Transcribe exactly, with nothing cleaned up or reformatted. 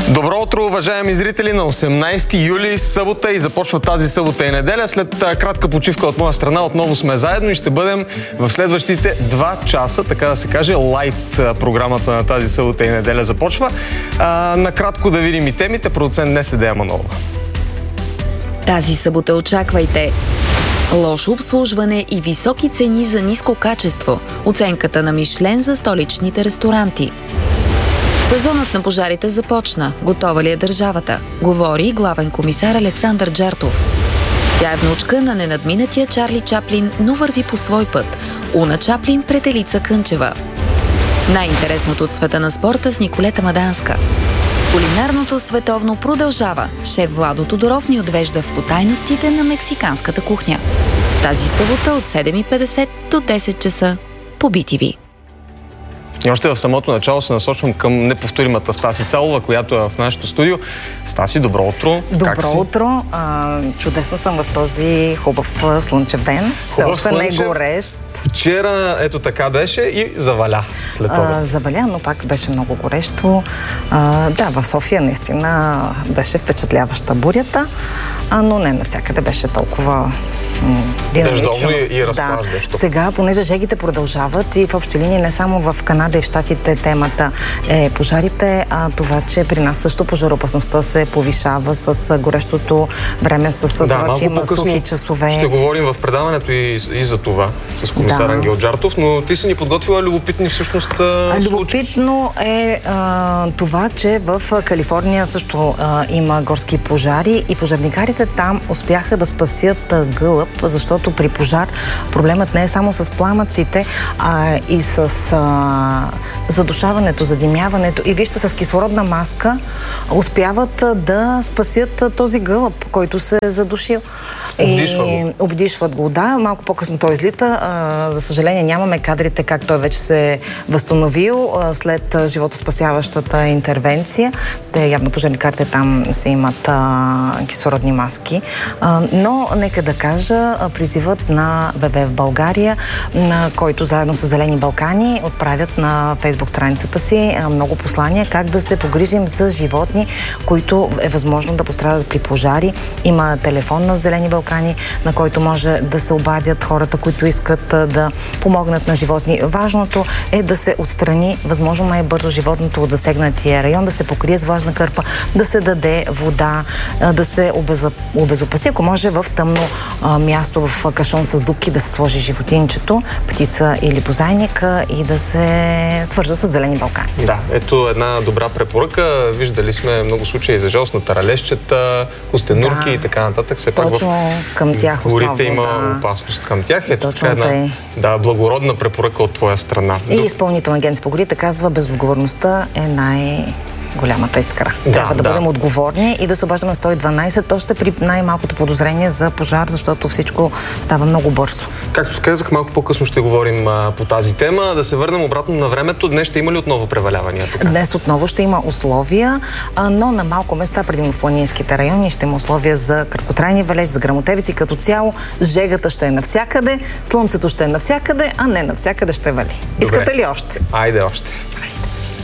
Добро утро, уважаеми зрители, на осемнайсети юли, събота, и започва тази събота и неделя. След кратка почивка от моя страна отново сме заедно и ще бъдем в следващите два часа, така да се каже, лайт програмата на тази събота и неделя започва. А, накратко да видим и темите. Продуцент днес е Дея Манолова. Тази събота очаквайте лошо обслужване и високи цени за ниско качество. Оценката на Мишлен за столичните ресторанти. Сезонът на пожарите започна. Готова ли е държавата? Говори главен комисар Александър Джартов. Тя е внучка на ненадминатия Чарли Чаплин, но върви по свой път. Уна Чаплин пред Елица Кънчева. Най-интересното от света на спорта с Николета Маданска. Кулинарното световно продължава. Шеф Владо Тодоров ни отвежда в потайностите на мексиканската кухня. Тази събота от седем и петдесет до десет часа по Би Ти Ви. И още в самото начало се насочвам към неповторимата Стаси Цалова, която е в нашето студио. Стаси, добро утро. Добро утро. А, чудесно съм в този хубав слънчев ден. Все още не е горещ. Вчера ето така беше и заваля след това. Заваля, но пак беше много горещо. А, да, в София наистина беше впечатляваща бурята, а, но не навсякъде беше толкова динамично. Дъждовно и разклаждащо. Да. Сега, понеже жегите продължават и в общи линии не само в Канада и в Щатите темата е пожарите, а това, че при нас също пожароопасността се повишава с горещото време, с да, това, че има сухи часове. Ще говорим в предаването и, и за това с комисар да. Ангел Джартов, но ти си ни подготвила любопитни всъщност случаи. Любопитно е а, това, че в Калифорния също а, има горски пожари и пожарникарите там успяха да спасят а, гълъб, защото при пожар проблемът не е само с пламъците, а и с а, задушаването, задимяването. И вижте, с кислородна маска успяват да спасят този гълъб, който се е задушил. Обдишва и, го. Обдишват го, да. Малко по-късно той излита. А, за съжаление нямаме кадрите как той вече се е възстановил а, след а, животоспасяващата интервенция. Те явно пожарникарите там се имат а, кислородни маски. А, но нека да кажа, а, призивът на ВВФ в България, на който заедно с Зелени Балкани отправят на фейсбук страницата си а, много послания как да се погрижим за животни, които е възможно да пострадат при пожари. Има телефон на Зелени Балкани, на който може да се обадят хората, които искат а, да помогнат на животни. Важното е да се отстрани възможно най-бързо животното от засегнатия район, да се покрие с влажна кърпа, да се даде вода, а, да се обезопаси, ако може в тъмно а, място, в кашон с дупки, да се сложи животинчето, птица или бозайник и да се свържа с Зелени Балкани. Да, ето една добра препоръка. Виждали сме много случаи за жалост на таралещчета, костенурки да, и така нататък. Все точно пак към тях в горите основно, има да. опасност към тях. Ето точно така една да, благородна препоръка от твоя страна. И Изпълнителна агенция по горите казва, безотговорността е най- голямата искра. Да, Трябва да, да бъдем отговорни и да се обаждаме на сто и дванайсет, още при най-малкото подозрение за пожар, защото всичко става много бързо. Както казах, малко по-късно ще говорим а, по тази тема. Да се върнем обратно на времето. Днес ще има ли отново превалявания? Така? Днес отново ще има условия, а, но на малко места, предимно в планинските райони, ще има условия за краткотрайни валеж, за гръмотевици. Като цяло, жегата ще е навсякъде, слънцето ще е навсякъде, а не навсякъде ще вали. Добре. Искате ли още? Айде още.